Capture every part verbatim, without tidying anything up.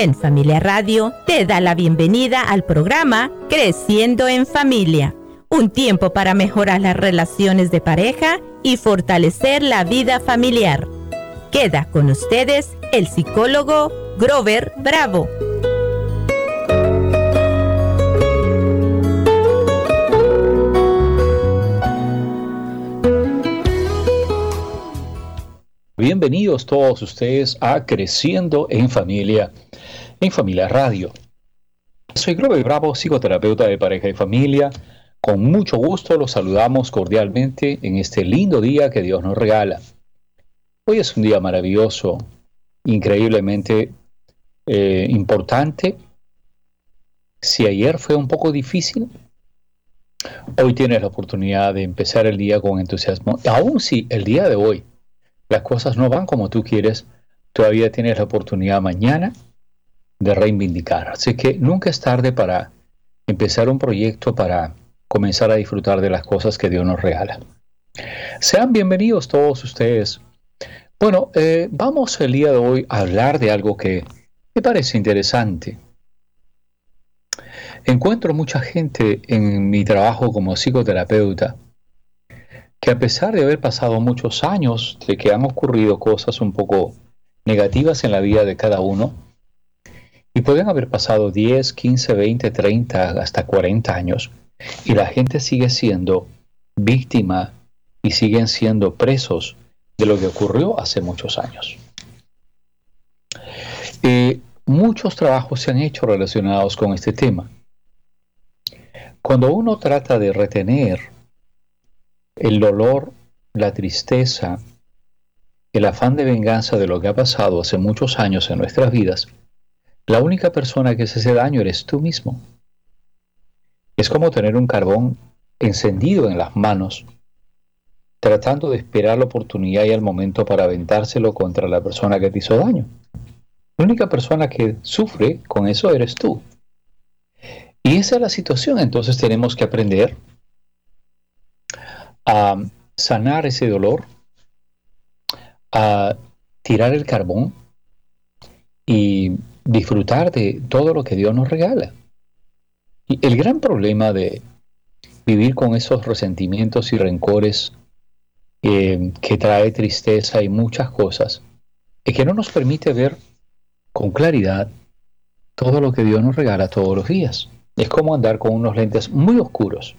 En Familia Radio te da la bienvenida al programa Creciendo en Familia, un tiempo para mejorar las relaciones de pareja y fortalecer la vida familiar. Queda con ustedes el psicólogo Grover Bravo. Bienvenidos todos ustedes a Creciendo en Familia, en Familia Radio. Soy Grover Bravo, psicoterapeuta de pareja y familia. Con mucho gusto los saludamos cordialmente en este lindo día que Dios nos regala. Hoy es un día maravilloso, increíblemente eh, importante. Si ayer fue un poco difícil, hoy tienes la oportunidad de empezar el día con entusiasmo. Aún si el día de hoy las cosas no van como tú quieres, todavía tienes la oportunidad mañana de reivindicar. Así que nunca es tarde para empezar un proyecto, para comenzar a disfrutar de las cosas que Dios nos regala. Sean bienvenidos todos ustedes. Bueno, eh, vamos el día de hoy a hablar de algo que me parece interesante. Encuentro mucha gente en mi trabajo como psicoterapeuta que a pesar de haber pasado muchos años, de que han ocurrido cosas un poco negativas en la vida de cada uno, y pueden haber pasado diez, quince, veinte, treinta, hasta cuarenta años, y la gente sigue siendo víctima y siguen siendo presos de lo que ocurrió hace muchos años. Eh, muchos trabajos se han hecho relacionados con este tema. Cuando uno trata de retener el dolor, la tristeza, el afán de venganza de lo que ha pasado hace muchos años en nuestras vidas, la única persona que se hace daño eres tú mismo. Es como tener un carbón encendido en las manos, tratando de esperar la oportunidad y el momento para aventárselo contra la persona que te hizo daño. La única persona que sufre con eso eres tú. Y esa es la situación. Entonces tenemos que aprender a sanar ese dolor, a tirar el carbón y disfrutar de todo lo que Dios nos regala. Y el gran problema de vivir con esos resentimientos y rencores eh, que trae tristeza y muchas cosas es que no nos permite ver con claridad todo lo que Dios nos regala todos los días. Es como andar con unos lentes muy oscuros,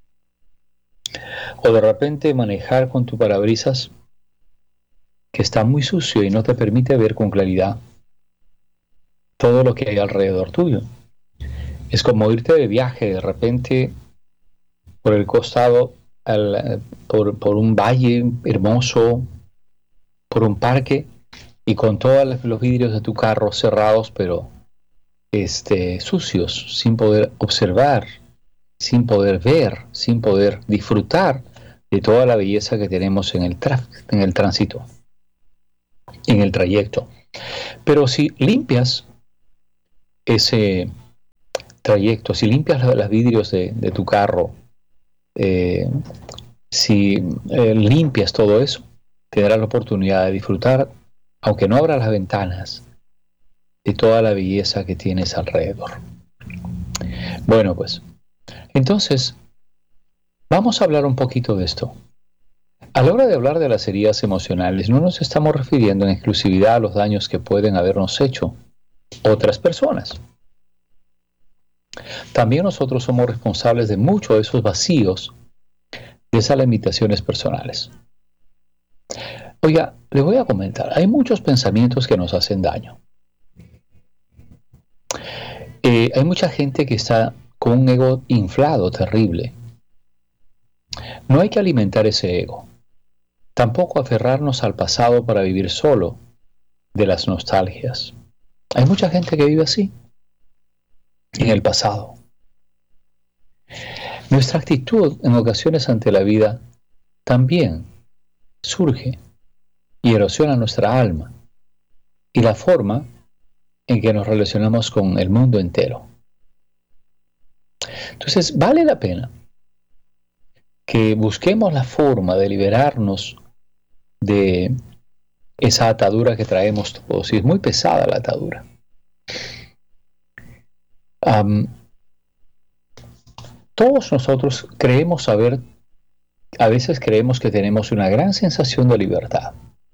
o de repente manejar con tu parabrisas que está muy sucio y no te permite ver con claridad todo lo que hay alrededor tuyo. Es como irte de viaje de repente por el costado, al, por, por un valle hermoso, por un parque, y con todos los vidrios de tu carro cerrados, pero este, sucios, sin poder observar, sin poder ver, sin poder disfrutar de toda la belleza que tenemos en el, traf- en el tránsito, en el trayecto. Pero si limpias ese trayecto, si limpias los vidrios de, de tu carro, eh, si eh, limpias todo eso, tendrás la oportunidad de disfrutar, aunque no abras las ventanas, de toda la belleza que tienes alrededor. Bueno, pues entonces, vamos a hablar un poquito de esto. A la hora de hablar de las heridas emocionales, no nos estamos refiriendo en exclusividad a los daños que pueden habernos hecho otras personas. También nosotros somos responsables de muchos de esos vacíos, de esas limitaciones personales. Oiga, les voy a comentar, hay muchos pensamientos que nos hacen daño. Eh, hay mucha gente que está con un ego inflado, terrible. No hay que alimentar ese ego. Tampoco aferrarnos al pasado para vivir solo de las nostalgias. Hay mucha gente que vive así, en el pasado. Nuestra actitud en ocasiones ante la vida también surge y erosiona nuestra alma y la forma en que nos relacionamos con el mundo entero. Entonces, vale la pena que busquemos la forma de liberarnos de esa atadura que traemos todos. Y es muy pesada la atadura. Um, todos nosotros creemos saber, a veces creemos que tenemos una gran sensación de libertad,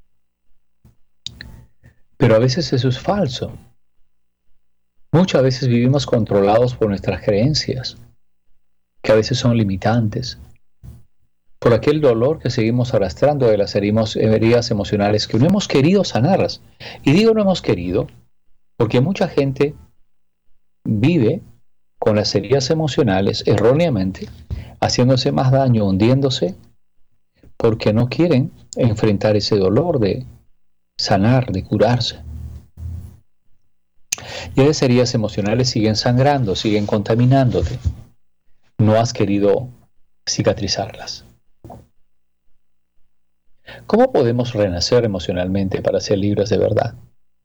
pero a veces eso es falso. Muchas veces vivimos controlados por nuestras creencias, que a veces son limitantes, por aquel dolor que seguimos arrastrando de las heridas emocionales que no hemos querido sanarlas. Y digo no hemos querido, porque mucha gente vive con las heridas emocionales erróneamente, haciéndose más daño, hundiéndose, porque no quieren enfrentar ese dolor de sanar, de curarse. Y esas heridas emocionales siguen sangrando, siguen contaminándote. No has querido cicatrizarlas. ¿Cómo podemos renacer emocionalmente para ser libres de verdad?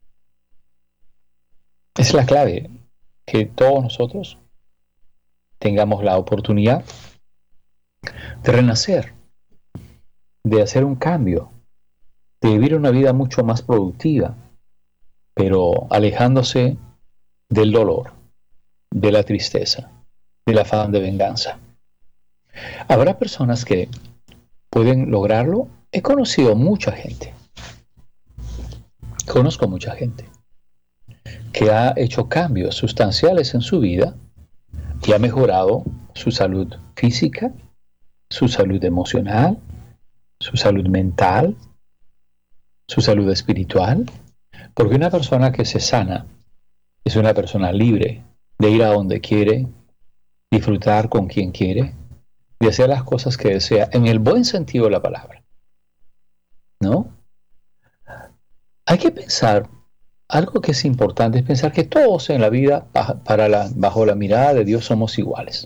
Es la clave, que todos nosotros tengamos la oportunidad de renacer, de hacer un cambio, de vivir una vida mucho más productiva, pero alejándose del dolor, de la tristeza, del afán de venganza. Habrá personas que pueden lograrlo. He conocido mucha gente, conozco mucha gente que ha hecho cambios sustanciales en su vida y ha mejorado su salud física, su salud emocional, su salud mental, su salud espiritual, porque una persona que se sana es una persona libre de ir a donde quiere, disfrutar con quien quiere, de hacer las cosas que desea, en el buen sentido de la palabra. ¿No? Hay que pensar, algo que es importante es pensar que todos en la vida, para la, bajo la mirada de Dios, somos iguales.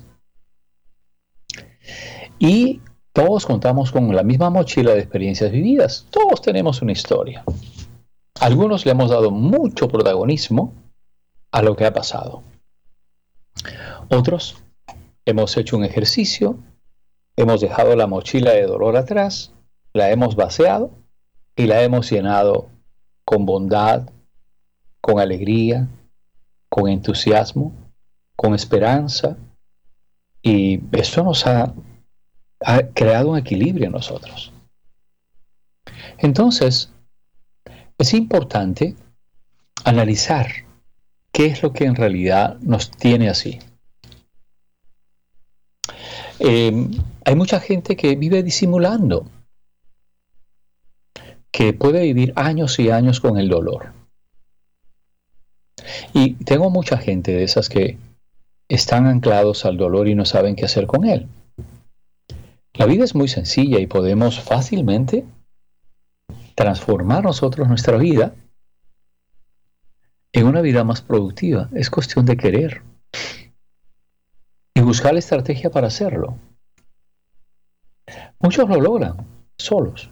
Y todos contamos con la misma mochila de experiencias vividas. Todos tenemos una historia. Algunos le hemos dado mucho protagonismo a lo que ha pasado. Otros hemos hecho un ejercicio, hemos dejado la mochila de dolor atrás, la hemos vaciado y la hemos llenado con bondad, con alegría, con entusiasmo, con esperanza. Y esto nos ha, ha creado un equilibrio en nosotros. Entonces, es importante analizar qué es lo que en realidad nos tiene así. Eh, hay mucha gente que vive disimulando, que puede vivir años y años con el dolor. Y tengo mucha gente de esas que están anclados al dolor y no saben qué hacer con él. La vida es muy sencilla y podemos fácilmente transformar nosotros nuestra vida en una vida más productiva. Es cuestión de querer y buscar la estrategia para hacerlo. Muchos lo logran solos.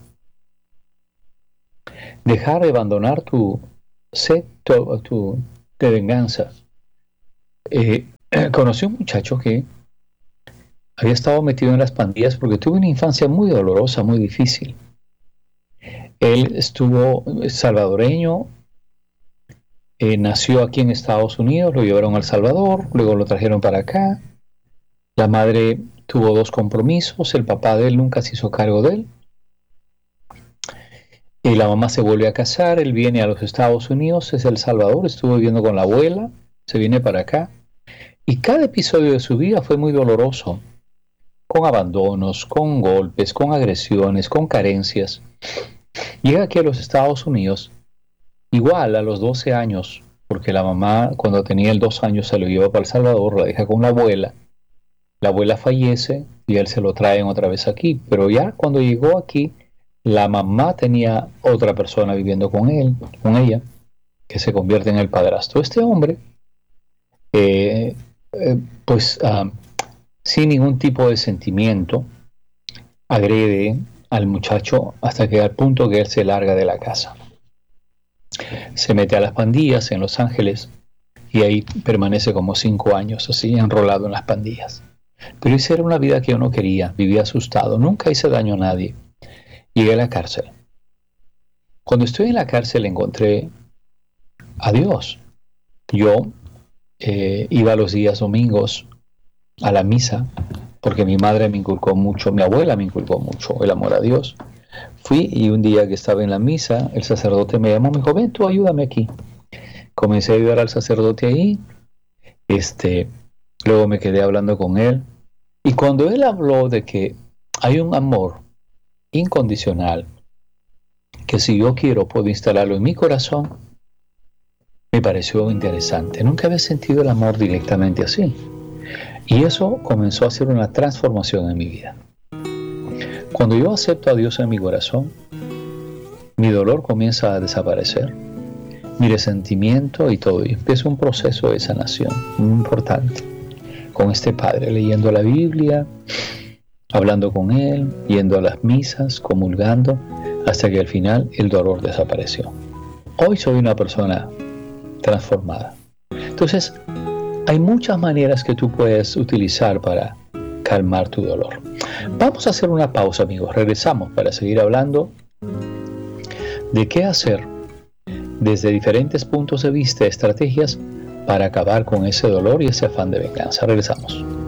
Dejar de abandonar tu sed tu, tu, de venganza. Eh, conocí a un muchacho que había estado metido en las pandillas porque tuvo una infancia muy dolorosa, muy difícil. Él estuvo salvadoreño, eh, nació aquí en Estados Unidos, lo llevaron a El Salvador, luego lo trajeron para acá. La madre tuvo dos compromisos, el papá de él nunca se hizo cargo de él. Y la mamá se vuelve a casar, él viene a los Estados Unidos, es El Salvador, estuvo viviendo con la abuela, se viene para acá. Y cada episodio de su vida fue muy doloroso, con abandonos, con golpes, con agresiones, con carencias. Llega aquí a los Estados Unidos, igual a los doce años, porque la mamá cuando tenía el dos años se lo lleva para El Salvador, la deja con la abuela. La abuela fallece y él se lo traen otra vez aquí. Pero ya cuando llegó aquí, la mamá tenía otra persona viviendo con él, con ella, que se convierte en el padrastro. Este hombre, eh, eh, pues uh, sin ningún tipo de sentimiento, agrede al muchacho hasta que al punto que él se larga de la casa. Se mete a las pandillas en Los Ángeles y ahí permanece como cinco años así enrolado en las pandillas. Pero esa era una vida que yo no quería, vivía asustado, nunca hice daño a nadie. Llegué a la cárcel. Cuando estoy en la cárcel encontré a Dios. Yo eh, iba los días domingos a la misa, porque mi madre me inculcó mucho, mi abuela me inculcó mucho el amor a Dios. Fui y un día que estaba en la misa, el sacerdote me llamó, me dijo, ven tú, ayúdame aquí. Comencé a ayudar al sacerdote ahí, este, luego me quedé hablando con él. Y cuando él habló de que hay un amor incondicional, que si yo quiero puedo instalarlo en mi corazón, me pareció interesante. Nunca había sentido el amor directamente así. Y eso comenzó a hacer una transformación en mi vida. Cuando yo acepto a Dios en mi corazón, mi dolor comienza a desaparecer, mi resentimiento y todo. Y empieza un proceso de sanación muy importante con este padre, leyendo la Biblia, hablando con él, yendo a las misas, comulgando, hasta que al final el dolor desapareció. Hoy soy una persona transformada. Entonces, hay muchas maneras que tú puedes utilizar para calmar tu dolor. Vamos a hacer una pausa, amigos. Regresamos para seguir hablando de qué hacer desde diferentes puntos de vista, estrategias para acabar con ese dolor y ese afán de venganza. Regresamos.